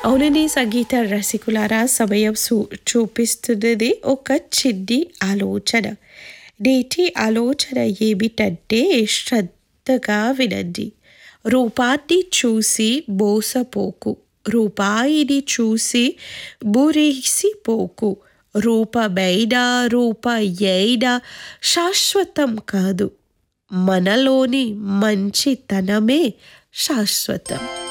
అవునండి సంగీత రసికులారా సమయం చూపిస్తున్నది ఒక చిన్ని ఆలోచన. నేటి ఆలోచన ఏమిటంటే శ్రద్ధగా వినండి. రూపాన్ని చూసి మోసపోకు. రూపాయిని చూసి మురిసిపోకు. రూపమైనా రూపాయైనా శాశ్వతం కాదు. మనలోని మంచితనమే శాశ్వతం.